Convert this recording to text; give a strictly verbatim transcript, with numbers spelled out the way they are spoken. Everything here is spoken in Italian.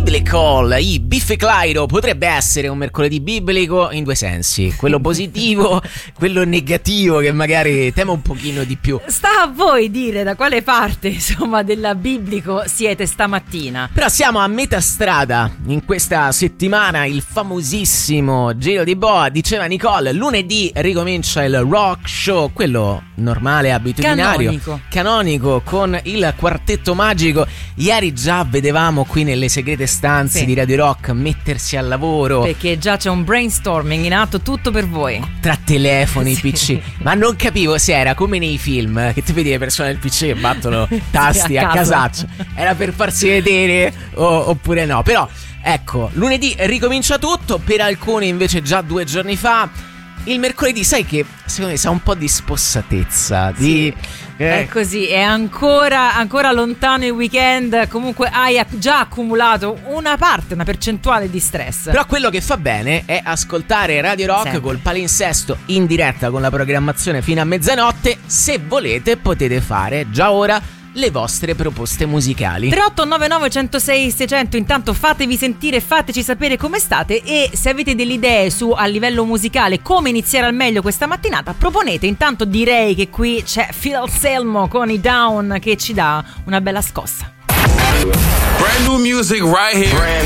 biblical. I Biffe Clyro potrebbe essere un mercoledì biblico in due sensi, quello positivo, quello negativo, che magari temo un pochino di più. Sta a voi dire da quale parte, insomma, della biblico siete stamattina. Però siamo a metà strada in questa settimana. Il famosissimo Giro di Boa, diceva Nicole, lunedì ricomincia il rock show, quello normale, abitudinario, canonico, canonico con il quartetto magico. Ieri già vedevamo qui nelle segrete stanze sì. di Radio Rock mettersi al lavoro, perché già c'è un brainstorming in atto, tutto per voi, tra telefoni, sì. P C. Ma non capivo se era come nei film che tu vedi le persone del P C che battono tasti sì, a, a casaccio, era per farsi vedere o, oppure no. Però ecco, lunedì ricomincia tutto, per alcuni invece già due giorni fa. Il mercoledì, sai che secondo me sa un po' di spossatezza, di... Sì. Eh. È così, è ancora, ancora lontano il weekend. Comunque hai già accumulato una parte, una percentuale di stress. Però quello che fa bene è ascoltare Radio Rock sempre, col palinsesto in diretta con la programmazione fino a mezzanotte. Se volete potete fare già ora le vostre proposte musicali. tre otto nove nove uno zero sei sei zero zero. Intanto fatevi sentire, fateci sapere come state, e se avete delle idee su a livello musicale come iniziare al meglio questa mattinata, proponete. Intanto direi che qui c'è Phil Anselmo con i Down che ci dà una bella scossa. Brand new music right here.